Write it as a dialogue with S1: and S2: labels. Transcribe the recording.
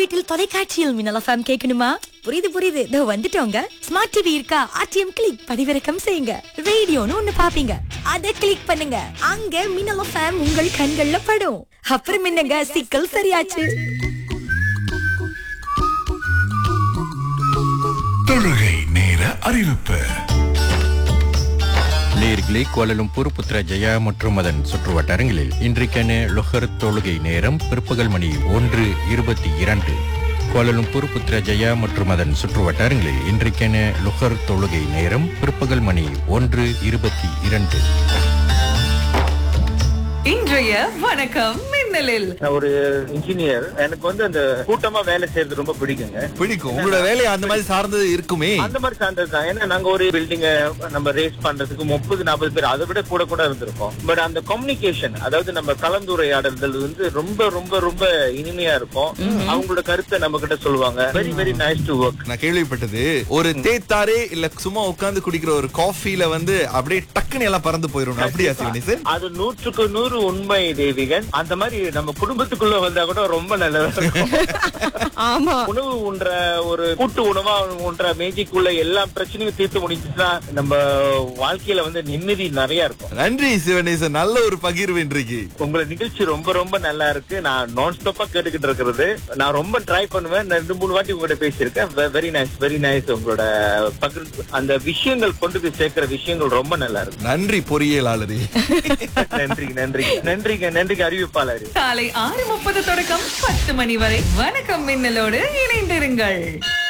S1: வீட்டில் தொலைக்காட்சியில் மின்னல் எஃப்எம் கேட்கணுமா? புரியுது புரியுது, இதோ வந்துட்டோங்க. ஸ்மார்ட் டிவி இருக்கா? ஆர்டிஎம் கிளிக் பதிவிறக்கம் செய்யுங்க. ரேடியோன்னு ஒண்ணு பாப்பீங்க, அதை கிளிக் பண்ணுங்க. அங்க மின்னல் எஃப்எம் உங்கள் கண்கள்ல படும். அப்புறம் என்னங்க, சிக்கல் சரியாச்சு.
S2: தொழுகை நேர அறிவிப்பு.
S3: நேர்களே, கோலாலம்பூர், புத்ராஜயா மற்றும் அதன் சுற்றுவட்டாரங்களில் இன்றைக்கான லொஹர் தொழுகை நேரம் பிற்பகல் மணி 1:22. கோலாலம்பூர், புத்ராஜயா மற்றும் அதன் சுற்றுவட்டாரங்களில் இன்றைக்கான லொஹர் தொழுகை நேரம் பிற்பகல் மணி 1:22.
S4: இன்றைய வணக்கம் மின்னலில்.
S5: நான் ஒரு இன்ஜினியர். எனக்கு அந்த கூட்டமா வேலை செய்யறது ரொம்ப பிடிக்குங்க.
S6: பிடிக்கும். உங்களோட வேலையை அந்த மாதிரி சார்ந்தது இருக்குமே.
S5: அந்த மாதிரி சார்ந்தது தான். ஏன்னா நாங்க ஒரு பில்டிங்க நம்ம ரேஸ் பண்றதுக்கு 30-40 பேர், அதை விட கூட இருந்திருக்கோம். பட் அந்த கம்யூனிகேஷன், அதாவது நம்ம கலந்துரையாடல்கள் ரொம்ப ரொம்ப ரொம்ப இனிமையா இருக்கும். அவங்களோட கருத்தை நம்ம கிட்ட சொல்லுவாங்க. Very very nice to work.
S6: நான் கேள்விப்பட்டது, ஒரு தேத்தாரே இல்ல சும்மா உட்கார்ந்து குடிக்கிற ஒரு காஃபில அப்படியே டக்குன்னு எல்லாம் பறந்து போயிரும். அப்படியா சிவனேசன்?
S5: அது 100க்கு 100 உண்மை தேவிகன். அந்த மாதிரி நம்ம குடும்பத்துக்குள்ள வந்தா கூட ரொம்ப நல்லதா இருக்கும்.
S1: ஆமா,
S5: உணவு உண்ற ஒரு கூட்டு உணவா உண்ற மேஜிக்குள்ள எல்லா பிரச்சனையும் தீர்த்து முடிஞ்சுச்சுன்னா நம்ம வாழ்க்கையில நிம்மதி நிறைய இருக்கும்.
S6: நன்றி சிவனேசன், நல்ல ஒரு பகிர்வு இன்றைக்கு.
S5: உங்களோட நிகழ்ச்சி ரொம்ப ரொம்ப நல்லா இருக்கு. நான் நான் ஸ்டாப்பா கேட்டுக்கிட்டு இருக்கிறது. நான் ரொம்ப ட்ரை பண்ணுவேன். நான் 2-3 வாட்டி உங்ககிட்ட பேசியிருக்கேன். Very nice, very nice. உங்களோட பகிர்வு, அந்த விஷயங்கள் கொண்டு போய் சேர்க்கிற விஷயங்கள் ரொம்ப நல்லா இருக்கு.
S6: நன்றி பொறியியலாளரே.
S5: நன்றி நன்றி நன்றிங்க நன்றிங்க அறிவிப்பாளர்.
S4: காலை 6:30 தொடக்கம் 10 மணி வரை வணக்கம் மின்னலோடு இணைந்திருங்கள்.